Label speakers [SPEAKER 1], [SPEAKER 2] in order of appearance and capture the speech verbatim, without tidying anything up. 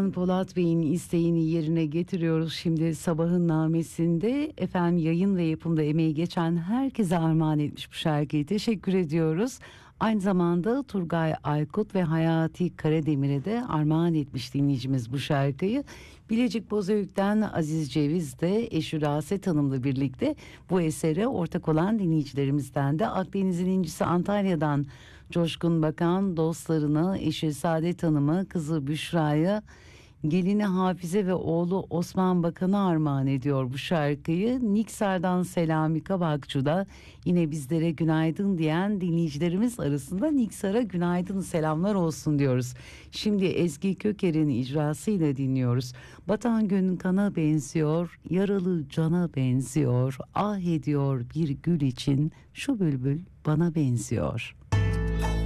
[SPEAKER 1] Can Polat Bey'in isteğini yerine getiriyoruz. Şimdi sabahın namesinde efendim yayın ve yapımda emeği geçen herkese armağan etmiş bu şarkıyı. Teşekkür ediyoruz. Aynı zamanda Turgay Aykut ve Hayati Karademir'e de armağan etmiş dinleyicimiz bu şarkıyı. Bilecik Bozüyük'ten Aziz Ceviz de eşi Raset Hanım'la birlikte bu esere ortak olan dinleyicilerimizden de Akdeniz'in incisi Antalya'dan Coşkun Bakan dostlarına, eşi Saadet Hanım'ı, kızı Büşra'ya, gelini Hafize ve oğlu Osman Bakan'a armağan ediyor bu şarkıyı. Niksar'dan Selami Kabakçı da yine bizlere günaydın diyen dinleyicilerimiz arasında Niksar'a günaydın selamlar olsun diyoruz. Şimdi Ezgi Köker'in icrasıyla dinliyoruz. Batan gün kana benziyor, yaralı cana benziyor, ah ediyor bir gül için şu bülbül bana benziyor.